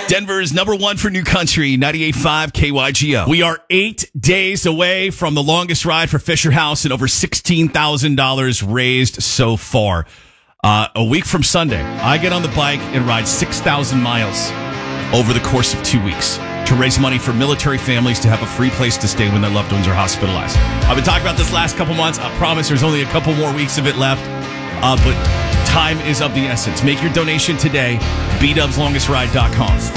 Denver's number one for new country, 98.5 KYGO. We are 8 days away from the longest ride for Fisher House and over $16,000 raised so far. A week from Sunday, I get on the bike and ride 6,000 miles over the course of 2 weeks to raise money for military families to have a free place to stay when their loved ones are hospitalized. I've been talking about this last couple months. I promise there's only a couple more weeks of it left, but time is of the essence. Make your donation today, bdubslongestride.com.